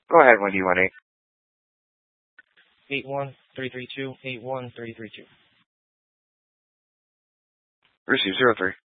Go ahead when you want it. 81332, 81332. Receive 03.